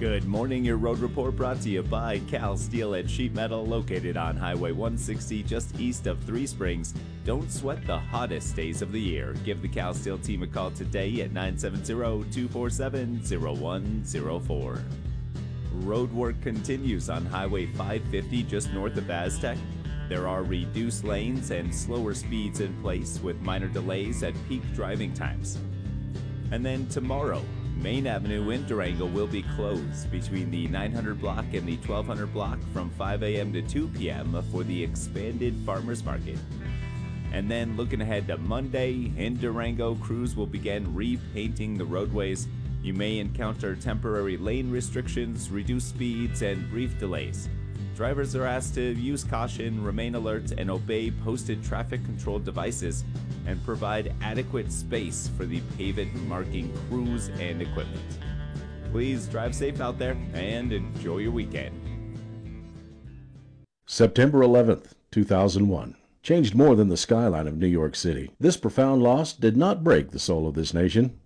Good morning, your road report brought to you by Cal Steel and Sheet Metal, located on Highway 160 just east of Three Springs. Don't sweat the hottest days of the year. Give the Cal Steel team a call today at 970-247-0104. Road work continues on Highway 550 just north of Aztec. There are reduced lanes and slower speeds in place with minor delays at peak driving times. And then tomorrow, Main Avenue in Durango will be closed between the 900 block and the 1200 block from 5 a.m. to 2 p.m. for the expanded farmers market. And then looking ahead to Monday, in Durango, crews will begin repainting the roadways. You may encounter temporary lane restrictions, reduced speeds, and brief delays. Drivers are asked to use caution, remain alert, and obey posted traffic control devices, and provide adequate space for the pavement marking crews and equipment. Please drive safe out there and enjoy your weekend. September 11th, 2001. Changed more than the skyline of New York City. This profound loss did not break the soul of this nation.